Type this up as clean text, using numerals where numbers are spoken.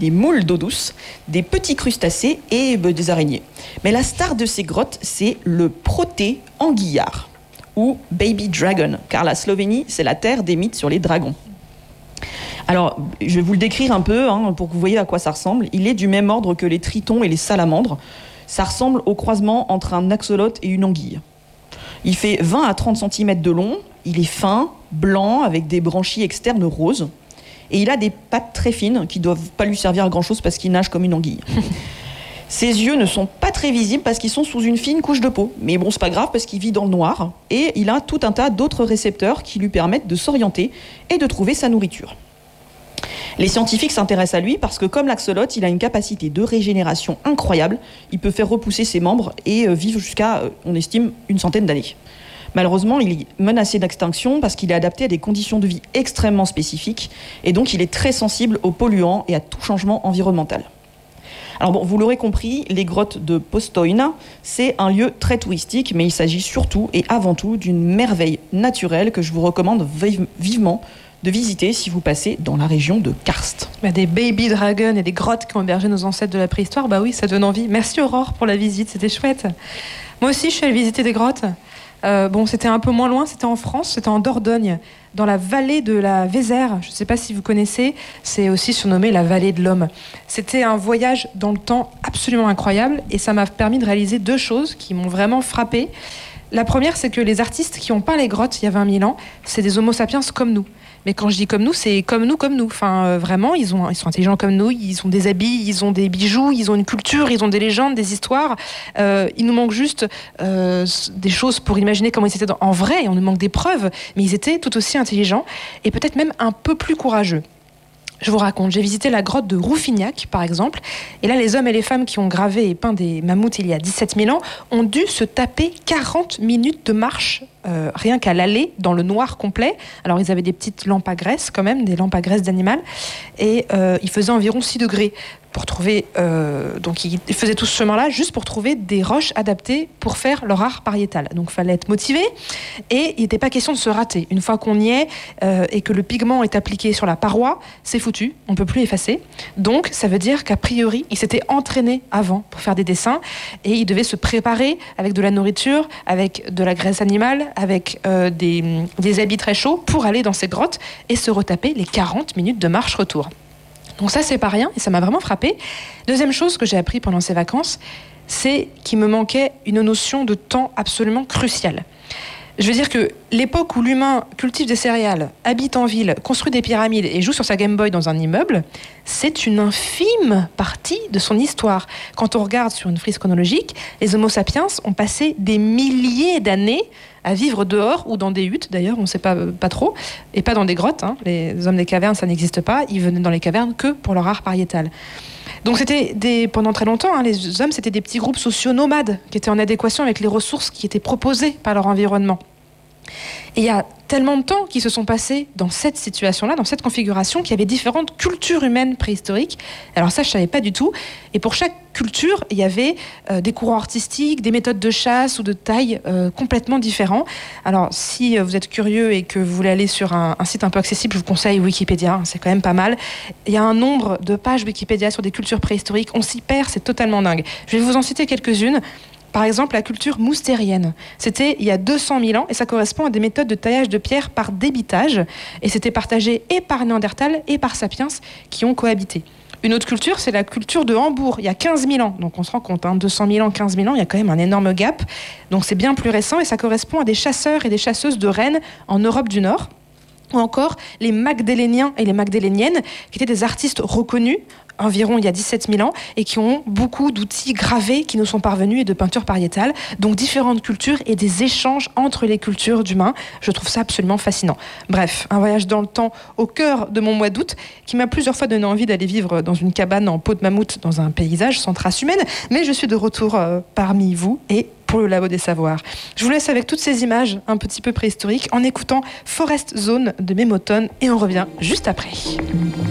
des moules d'eau douce, des petits crustacés et des araignées. Mais la star de ces grottes, c'est le proté-anguillard, ou baby dragon, car la Slovénie, c'est la terre des mythes sur les dragons. Alors, je vais vous le décrire un peu, pour que vous voyez à quoi ça ressemble. Il est du même ordre que les tritons et les salamandres. Ça ressemble au croisement entre un axolote et une anguille. Il fait 20 à 30 cm de long, il est fin, blanc, avec des branchies externes roses. Et il a des pattes très fines qui ne doivent pas lui servir à grand-chose parce qu'il nage comme une anguille. Ses yeux ne sont pas très visibles parce qu'ils sont sous une fine couche de peau. Mais bon, c'est pas grave parce qu'il vit dans le noir. Et il a tout un tas d'autres récepteurs qui lui permettent de s'orienter et de trouver sa nourriture. Les scientifiques s'intéressent à lui parce que, comme l'axolote, il a une capacité de régénération incroyable. Il peut faire repousser ses membres et vivre jusqu'à, on estime, une centaine d'années. Malheureusement, il est menacé d'extinction parce qu'il est adapté à des conditions de vie extrêmement spécifiques et donc il est très sensible aux polluants et à tout changement environnemental. Alors bon, vous l'aurez compris, les grottes de Postojna, c'est un lieu très touristique, mais il s'agit surtout et avant tout d'une merveille naturelle que je vous recommande vivement de visiter si vous passez dans la région de Karst. Des baby dragons et des grottes qui ont hébergé nos ancêtres de la préhistoire, oui, ça donne envie. Merci Aurore pour la visite, c'était chouette. Moi aussi, je suis allée visiter des grottes. C'était un peu moins loin, c'était en France, c'était en Dordogne, dans la vallée de la Vézère. Je ne sais pas si vous connaissez, c'est aussi surnommé la vallée de l'homme. C'était un voyage dans le temps absolument incroyable et ça m'a permis de réaliser 2 choses qui m'ont vraiment frappée. La première, c'est que les artistes qui ont peint les grottes il y a 20 000 ans, c'est des homo sapiens comme nous. Mais quand je dis comme nous, c'est comme nous. Enfin, vraiment, ils sont intelligents comme nous. Ils ont des habits, ils ont des bijoux, ils ont une culture, ils ont des légendes, des histoires. Il nous manque juste des choses pour imaginer comment ils étaient en vrai. Et on nous manque des preuves. Mais ils étaient tout aussi intelligents et peut-être même un peu plus courageux. Je vous raconte, j'ai visité la grotte de Rouffignac, par exemple. Et là, les hommes et les femmes qui ont gravé et peint des mammouths il y a 17 000 ans ont dû se taper 40 minutes de marche, rien qu'à l'aller, dans le noir complet. Alors, ils avaient des petites lampes à graisse, quand même, des lampes à graisse d'animal. Et il faisait environ 6 degrés. Pour trouver, donc ils faisaient tout ce chemin-là juste pour trouver des roches adaptées pour faire leur art pariétal. Donc il fallait être motivé et il n'était pas question de se rater. Une fois qu'on y est et que le pigment est appliqué sur la paroi, c'est foutu, on ne peut plus effacer. Donc ça veut dire qu'a priori, ils s'étaient entraînés avant pour faire des dessins et ils devaient se préparer avec de la nourriture, avec de la graisse animale, avec des habits très chauds pour aller dans ces grottes et se retaper les 40 minutes de marche retour. Donc ça, c'est pas rien, et ça m'a vraiment frappée. Deuxième chose que j'ai appris pendant ces vacances, c'est qu'il me manquait une notion de temps absolument cruciale. Je veux dire que l'époque où l'humain cultive des céréales, habite en ville, construit des pyramides et joue sur sa Game Boy dans un immeuble, c'est une infime partie de son histoire. Quand on regarde sur une frise chronologique, les Homo sapiens ont passé des milliers d'années à vivre dehors ou dans des huttes, d'ailleurs, on ne sait pas trop, et pas dans des grottes. Les hommes des cavernes, ça n'existe pas. Ils venaient dans les cavernes que pour leur art pariétal. Donc pendant très longtemps, les hommes, c'était des petits groupes sociaux nomades qui étaient en adéquation avec les ressources qui étaient proposées par leur environnement. Et il y a tellement de temps qui se sont passés dans cette situation-là, dans cette configuration, qu'il y avait différentes cultures humaines préhistoriques. Alors ça, je ne savais pas du tout. Et pour chaque culture, il y avait des courants artistiques, des méthodes de chasse ou de taille complètement différents. Alors, si vous êtes curieux et que vous voulez aller sur un site un peu accessible, je vous conseille Wikipédia, c'est quand même pas mal. Il y a un nombre de pages Wikipédia sur des cultures préhistoriques. On s'y perd, c'est totalement dingue. Je vais vous en citer quelques-unes. Par exemple, la culture moustérienne. C'était il y a 200 000 ans et ça correspond à des méthodes de taillage de pierre par débitage. Et c'était partagé et par Néandertal et par Sapiens qui ont cohabité. Une autre culture, c'est la culture de Hambourg, il y a 15 000 ans. Donc on se rend compte, 200 000 ans, 15 000 ans, il y a quand même un énorme gap. Donc c'est bien plus récent et ça correspond à des chasseurs et des chasseuses de rennes en Europe du Nord. Ou encore les Magdaléniens et les Magdaléniennes, qui étaient des artistes reconnus, environ il y a 17 000 ans, et qui ont beaucoup d'outils gravés qui nous sont parvenus et de peintures pariétales. Donc différentes cultures et des échanges entre les cultures d'humains. Je trouve ça absolument fascinant. Bref, un voyage dans le temps au cœur de mon mois d'août qui m'a plusieurs fois donné envie d'aller vivre dans une cabane en peau de mammouth dans un paysage sans trace humaine. Mais je suis de retour parmi vous et pour le Labo des Savoirs. Je vous laisse avec toutes ces images un petit peu préhistoriques en écoutant Forest Zone de Memotone et on revient juste après.